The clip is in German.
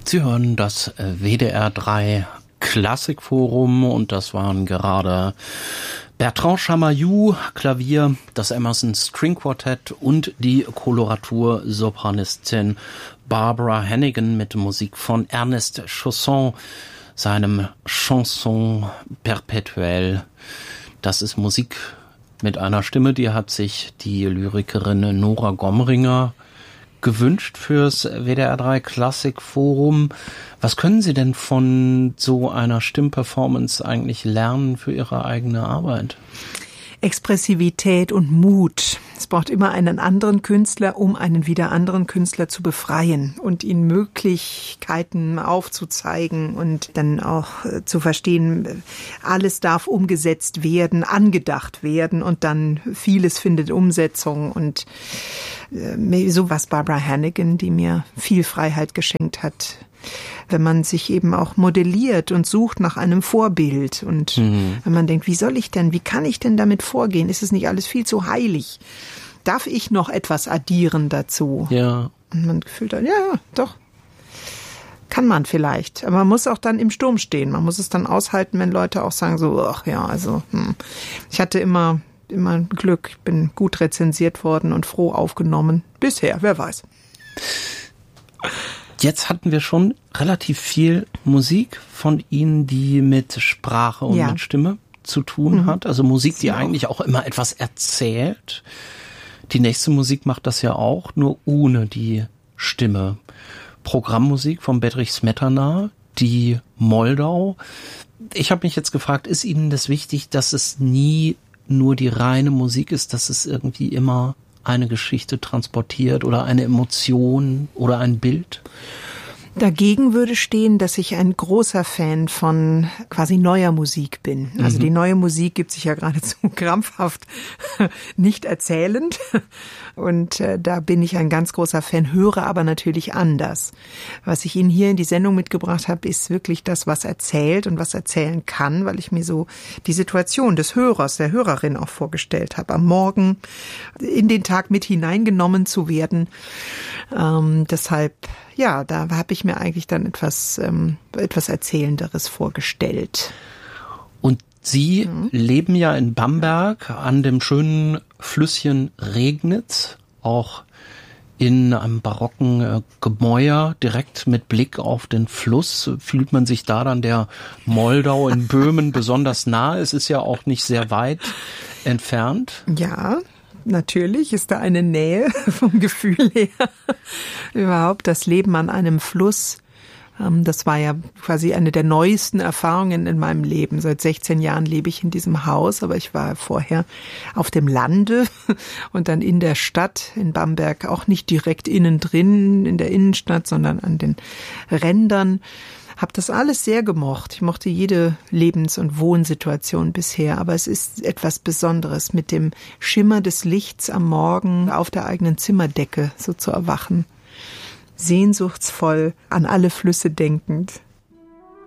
Sie hören das WDR 3 Klassikforum und das waren gerade Bertrand Chamayou, Klavier, das Emerson String Quartett und die Koloratur-Sopranistin Barbara Hannigan mit Musik von Ernest Chausson, seinem Chanson perpétuelle. Das ist Musik mit einer Stimme, die hat sich die Lyrikerin Nora Gomringer gewünscht fürs WDR 3 Klassikforum. Was können Sie denn von so einer Stimmperformance eigentlich lernen für Ihre eigene Arbeit? Expressivität und Mut. Es braucht immer einen anderen Künstler, um einen wieder anderen Künstler zu befreien und ihnen Möglichkeiten aufzuzeigen und dann auch zu verstehen, alles darf umgesetzt werden, angedacht werden und dann vieles findet Umsetzung und so was Barbara Hannigan, die mir viel Freiheit geschenkt hat. Wenn man sich eben auch modelliert und sucht nach einem Vorbild und wenn man denkt, wie kann ich denn damit vorgehen? Ist es nicht alles viel zu heilig? Darf ich noch etwas addieren dazu? Ja. Und man fühlt dann, ja, doch. Kann man vielleicht. Aber man muss auch dann im Sturm stehen. Man muss es dann aushalten, wenn Leute auch sagen so, ach ja, also, Ich hatte immer Glück. Ich bin gut rezensiert worden und froh aufgenommen. Bisher, wer weiß. Jetzt hatten wir schon relativ viel Musik von Ihnen, die mit Sprache und mit Stimme zu tun hat. Also Musik, die eigentlich auch immer etwas erzählt. Die nächste Musik macht das ja auch, nur ohne die Stimme. Programmmusik von Bedřich Smetana, die Moldau. Ich habe mich jetzt gefragt, ist Ihnen das wichtig, dass es nie nur die reine Musik ist, dass es irgendwie immer eine Geschichte transportiert oder eine Emotion oder ein Bild? Dagegen würde stehen, dass ich ein großer Fan von quasi neuer Musik bin. Also die neue Musik gibt sich ja geradezu krampfhaft nicht erzählend. Und da bin ich ein ganz großer Fan, höre aber natürlich anders. Was ich Ihnen hier in die Sendung mitgebracht habe, ist wirklich das, was erzählt und was erzählen kann, weil ich mir so die Situation des Hörers, der Hörerin auch vorgestellt habe, am Morgen in den Tag mit hineingenommen zu werden. Deshalb, ja, da habe ich mir eigentlich dann etwas Erzählenderes vorgestellt. Und Sie leben ja in Bamberg an dem schönen Flüsschen Regnitz, auch in einem barocken Gemäuer, direkt mit Blick auf den Fluss. Fühlt man sich da dann der Moldau in Böhmen besonders nahe? Es ist ja auch nicht sehr weit entfernt. Ja. Natürlich ist da eine Nähe vom Gefühl her. Überhaupt das Leben an einem Fluss, das war ja quasi eine der neuesten Erfahrungen in meinem Leben. Seit 16 Jahren lebe ich in diesem Haus, aber ich war vorher auf dem Lande und dann in der Stadt in Bamberg, auch nicht direkt innen drin in der Innenstadt, sondern an den Rändern. Habe das alles sehr gemocht. Ich mochte jede Lebens- und Wohnsituation bisher, aber es ist etwas Besonderes, mit dem Schimmer des Lichts am Morgen auf der eigenen Zimmerdecke so zu erwachen. Sehnsuchtsvoll an alle Flüsse denkend.